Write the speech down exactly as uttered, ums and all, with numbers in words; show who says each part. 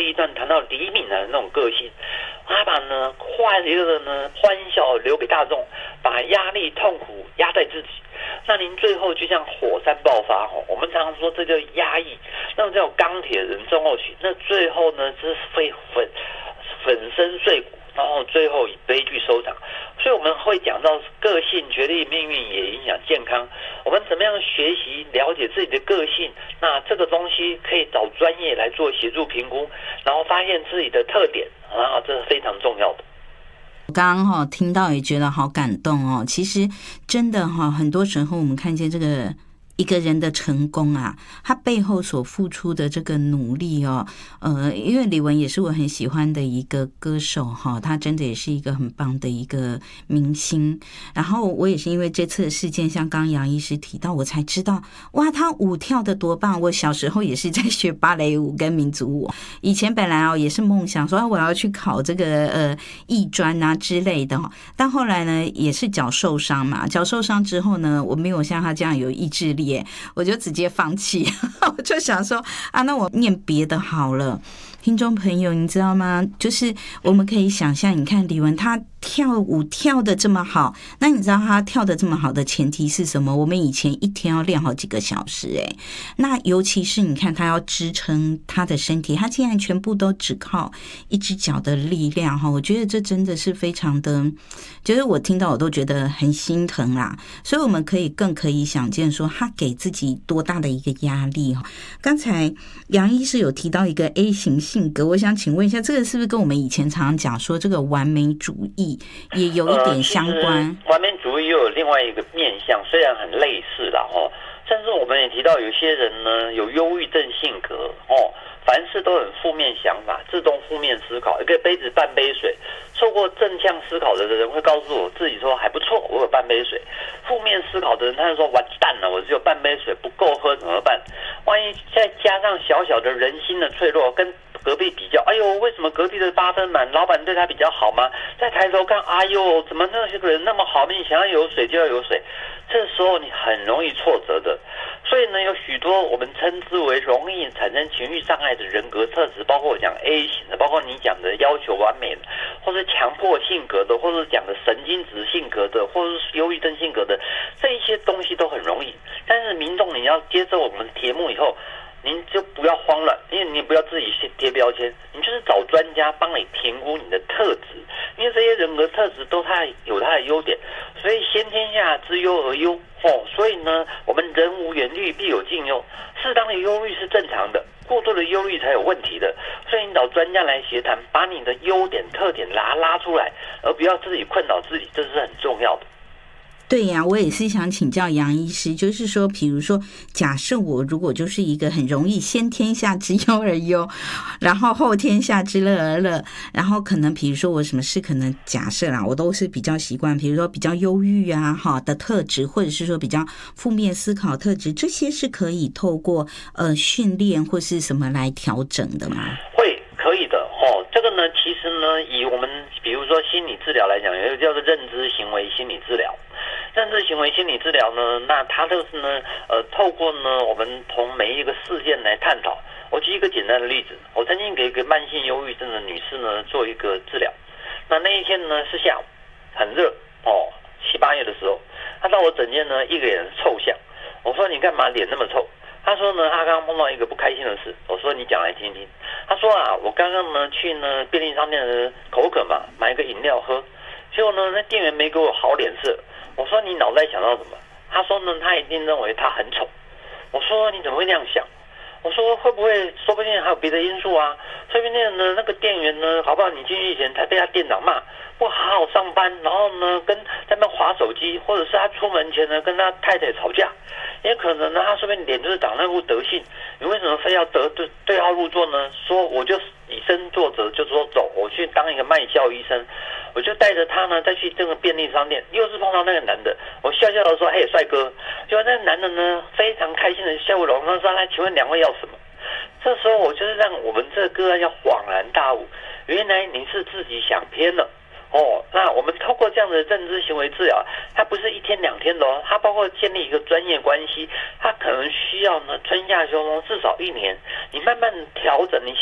Speaker 1: 第一段谈到李敏的那种个性，他把呢快乐呢欢笑留给大众，把压力痛苦压在自己。那您最后就像火山爆发哦，我们常常说这叫压抑，那种叫钢铁人症候群，那最后呢是非粉粉身碎骨，然后最后以悲剧收场。所以我们会讲到个性决定命运，也影响健康。我们怎么样学习了解自己的个性？那这个东西可以找专业来做协助评估，然后发现自己的特点，然后这是非常重要的。
Speaker 2: 我刚刚哈听到也觉得好感动哦。其实真的哈，很多时候我们看见这个一个人的成功啊，他背后所付出的这个努力哦，呃，因为李玟也是我很喜欢的一个歌手哈，他真的也是一个很棒的一个明星。然后我也是因为这次的事件，像刚杨医师提到，我才知道哇，他舞跳的多棒！我小时候也是在学芭蕾舞跟民族舞，以前本来哦也是梦想说、啊、我要去考这个呃艺专啊之类的，但后来呢也是脚受伤嘛，脚受伤之后呢，我没有像他这样有意志力。我就直接放弃我就想说啊，那我念别的好了。听众朋友你知道吗，就是我们可以想象，你看李玟她跳舞跳得这么好，那你知道她跳得这么好的前提是什么？我们以前一天要练好几个小时诶，那尤其是你看她要支撑她的身体，她竟然全部都只靠一只脚的力量，我觉得这真的是非常的，就是我听到我都觉得很心疼啦。所以我们可以更可以想见说她给自己多大的一个压力。刚才杨医师有提到一个 A 型性格，我想请问一下，这个是不是跟我们以前常常讲说这个完美主义也有一点相关？
Speaker 1: 呃、完美主义又有另外一个面向，虽然很类似啦齁，甚至我们也提到有些人呢有忧郁症性格哦，凡事都很负面想法，自动负面思考，一个杯子半杯水。受过正向思考的人会告诉我自己说还不错，我有半杯水。负面思考的人他就说完蛋了，我只有半杯水不够喝怎么办？万一再加上小小的人心的脆弱，跟隔壁比较，哎呦，为什么隔壁的八分满，老板对他比较好吗？再抬头看，哎呦，怎么那些个人那么好命，想要有水就要有水，这时候你很容易挫折的。所以呢，有许多我们称之为容易产生情绪障碍的人格特质，包括我讲 A 型的，包括你讲的要求完美的，或是强迫性格的，或是讲的神经质性格的，或是忧郁症性格的，这一些东西都很容易。但是民众你要接受我们的题目以后，您就不要慌乱，因为你不要自己贴标签，你就是找专家帮你评估你的特质，因为这些人格特质都它有它的优点，所以先天下之忧而忧哦。所以呢，我们人无远虑，必有近忧，适当的忧虑是正常的，过度的忧虑才有问题的。所以你找专家来协谈，把你的优点特点拉拉出来，而不要自己困扰自己，这是很重要的。
Speaker 2: 对呀、啊，我也是想请教杨医师，就是说比如说假设我如果就是一个很容易先天下之忧而忧，然后后天下之乐而乐，然后可能比如说我什么事可能假设啦，我都是比较习惯比如说比较忧郁啊哈的特质，或者是说比较负面思考特质，这些是可以透过呃训练或是什么来调整的吗？
Speaker 1: 会可以的哦。这个呢其实呢以我们比如说心理治疗来讲，有一个叫做认知行为心理治疗。认知行为心理治疗呢，那它就是呢，呃，透过呢，我们从每一个事件来探讨。我举一个简单的例子，我曾经给一个慢性忧郁症的女士呢做一个治疗。那那一天呢是下午，很热哦，七八月的时候，她到我诊间呢，一个人臭相。我说你干嘛脸那么臭？她说呢，她刚刚碰到一个不开心的事。我说你讲来听听。她说啊，我刚刚呢去呢便利商店的口渴嘛，买一个饮料喝，结果呢那店员没给我好脸色。我说你脑袋想到什么？他说呢，他一定认为他很丑。我说你怎么会那样想？我说会不会说不定还有别的因素啊？说不定呢那个店员呢，好不好你进去前才被他店长骂，不好好上班，然后呢跟在那边滑手机，或者是他出门前呢跟他太太吵架，也可能呢他说不定脸就是长那副德性，你为什么非要得对对号入座呢？说我就以身作则，就说走，我去当一个卖笑医生。我就带着他呢，再去这个便利商店，又是碰到那个男的，我笑笑的说：“嘿，帅哥。”结果那个男的呢，非常开心的笑容，他说：“来，请问两位要什么？”这时候我就是让我们这个个案要恍然大悟，原来你是自己想偏了。哦，那我们透过这样的认知行为治疗，它不是一天两天的哦，它包括建立一个专业关系，它可能需要呢春夏秋冬至少一年，你慢慢调整你